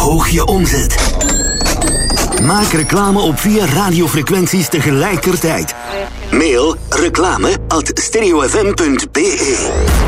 Verhoog je omzet. Maak reclame op 4 radiofrequenties tegelijkertijd. Mail reclame@stereofm.be.